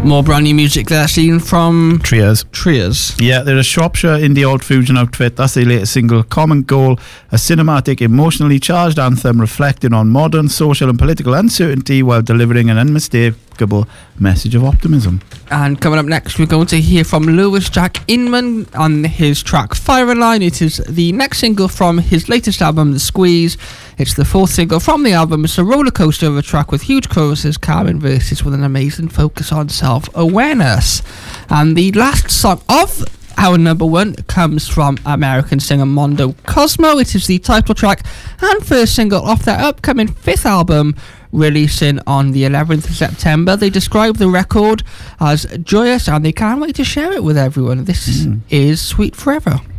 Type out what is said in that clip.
More brand new music there, seen from Triers. Yeah, they're a Shropshire indie alt fusion outfit. That's their latest single, Common Goal, a cinematic, emotionally charged anthem reflecting on modern social and political uncertainty while delivering an unmistakable message of optimism. And coming up next, we're going to hear from Lewis Jack Inman on his track Fire and Line. It is the next single from his latest album, The Squeeze. It's the fourth single from the album. It's a roller coaster of a track with huge choruses, calming verses with an amazing focus on self-awareness. And the last song of our number one comes from American singer Mondo Cosmo. It is the title track and first single off their upcoming fifth album, releasing on the 11th of September. They describe the record as joyous and they can't wait to share it with everyone. This is Sweet Forever.